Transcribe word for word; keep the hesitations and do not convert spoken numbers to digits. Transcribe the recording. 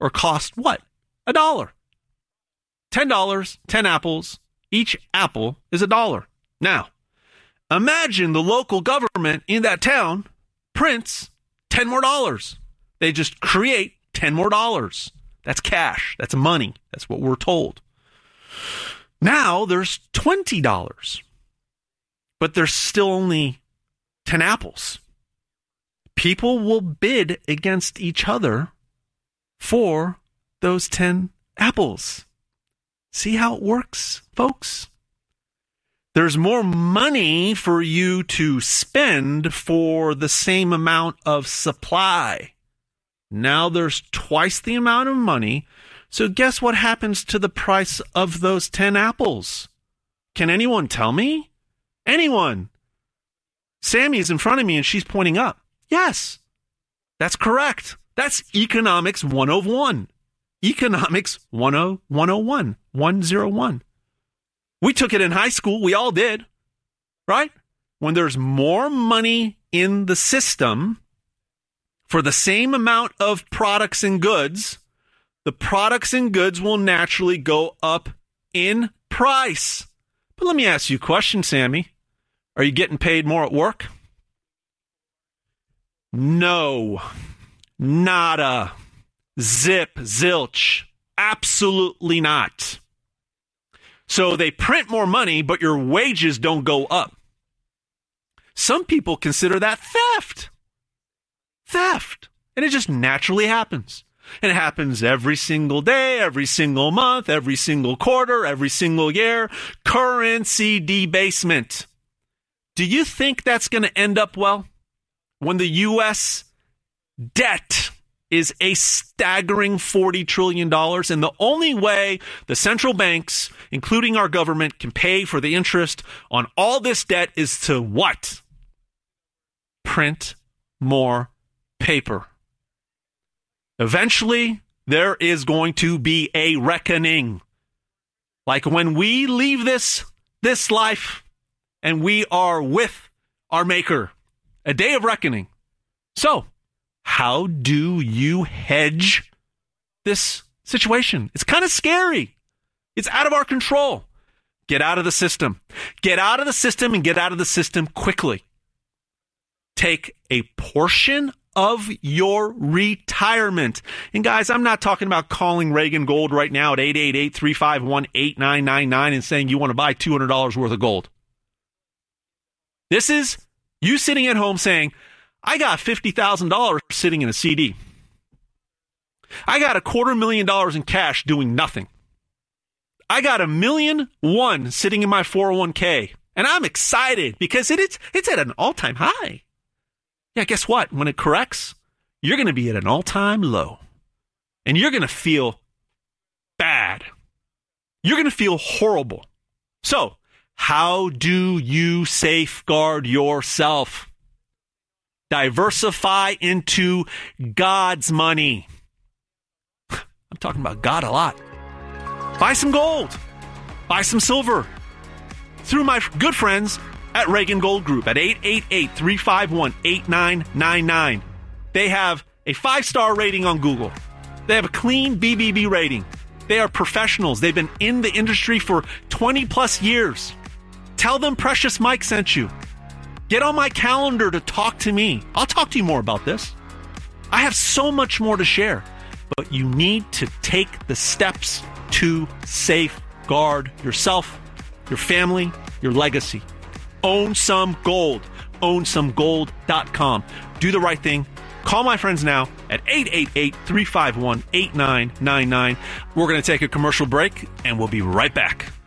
or cost what? A dollar. ten dollars, ten apples. Each apple is a dollar. Now, imagine the local government in that town prints ten more dollars. They just create ten more dollars. That's cash. That's money. That's what we're told. Now there's twenty dollars. But there's still only ten apples. People will bid against each other for those ten apples. See how it works, folks? There's more money for you to spend for the same amount of supply. Now there's twice the amount of money. So guess what happens to the price of those ten apples? Can anyone tell me? Anyone? Sammy is in front of me and she's pointing up. Yes, that's correct. That's Economics one oh one. Economics one oh one. one oh one. We took it in high school. We all did, right? When there's more money in the system for the same amount of products and goods, the products and goods will naturally go up in price. But let me ask you a question, Sammy. Are you getting paid more at work? No. Nada. Zip. Zilch. Absolutely not. So they print more money, but your wages don't go up. Some people consider that theft. Theft. And it just naturally happens. And it happens every single day, every single month, every single quarter, every single year. Currency debasement. Do you think that's going to end up well? When the U S debt is a staggering forty trillion dollars, and the only way the central banks, including our government, can pay for the interest on all this debt is to what? Print more paper. Eventually, there is going to be a reckoning. Like when we leave this, this life and we are with our Maker, a day of reckoning. So, how do you hedge this situation? It's kind of scary. It's out of our control. Get out of the system. Get out of the system and get out of the system quickly. Take a portion of your retirement. And guys, I'm not talking about calling Reagan Gold right now at eight eight eight, three five one, eight nine nine nine and saying you want to buy two hundred dollars worth of gold. This is you sitting at home saying, I got fifty thousand dollars sitting in a C D. I got a quarter million dollars in cash doing nothing. I got a million one sitting in my four oh one k. And I'm excited because it, it's, it's at an all-time high. Yeah, guess what? When it corrects, you're going to be at an all-time low. And you're going to feel bad. You're going to feel horrible. So, how do you safeguard yourself? Diversify into God's money. I'm talking about God a lot. Buy some gold. Buy some silver. Through my good friends at Reagan Gold Group at eight eight eight, three five one, eight nine nine nine. They have a five-star rating on Google. They have a clean B B B rating. They are professionals. They've been in the industry for twenty plus years. Tell them Precious Mike sent you. Get on my calendar to talk to me. I'll talk to you more about this. I have so much more to share, but you need to take the steps to safeguard yourself, your family, your legacy. Own some gold. own some gold dot com. Do the right thing. Call my friends now at eight eight eight, three five one, eight nine nine nine. We're going to take a commercial break, and we'll be right back.